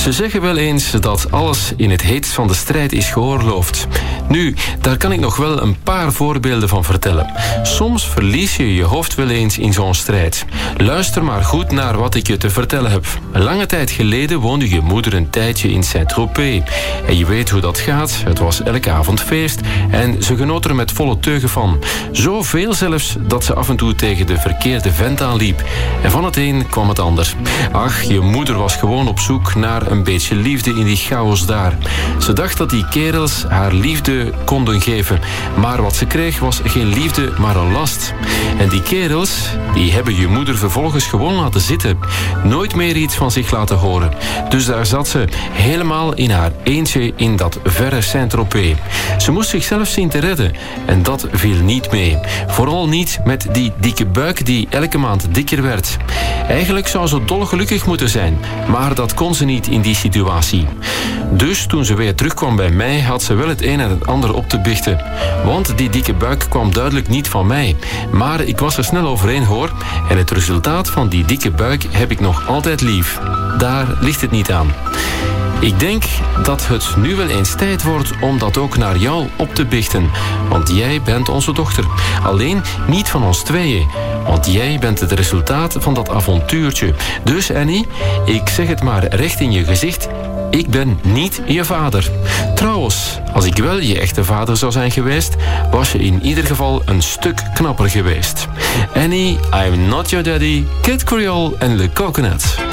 Ze zeggen wel eens dat alles in het heetst van de strijd is geoorloofd. Nu, daar kan ik nog wel een paar voorbeelden van vertellen. Soms verlies je je hoofd wel eens in zo'n strijd. Luister maar goed naar wat ik je te vertellen heb. Een lange tijd geleden woonde je moeder een tijdje in Saint-Tropez. En je weet hoe dat gaat. Het was elke avond feest en ze genoot er met volle teugen van. Zoveel zelfs dat ze af en toe tegen de verkeerde vent aanliep. En van het een kwam het ander. Ach, je moeder was gewoon op zoek naar een beetje liefde in die chaos daar. Ze dacht dat die kerels haar liefde konden geven. Maar wat ze kreeg was geen liefde, maar een last. En die kerels, die hebben je moeder vervolgens gewoon laten zitten. Nooit meer iets van zich laten horen. Dus daar zat ze, helemaal in haar eentje in dat verre Saint-Tropez. Ze moest zichzelf zien te redden. En dat viel niet mee. Vooral niet met die dikke buik die elke maand dikker werd. Eigenlijk zou ze dolgelukkig moeten zijn. Maar dat kon ze niet in die situatie. Dus toen ze weer terugkwam bij mij, had ze wel het een en het ander op te biechten. Want die dikke buik kwam duidelijk niet van mij. Maar ik was er snel overheen hoor. En het resultaat van die dikke buik heb ik nog altijd lief. Daar ligt het niet aan. Ik denk dat het nu wel eens tijd wordt om dat ook naar jou op te biechten. Want jij bent onze dochter. Alleen niet van ons tweeën. Want jij bent het resultaat van dat avontuurtje. Dus Annie, ik zeg het maar recht in je gezicht. Ik ben niet je vader. Trouwens, als ik wel je echte vader zou zijn geweest, was je in ieder geval een stuk knapper geweest. Annie, I'm not your daddy, Kid Creole en Le Coconut.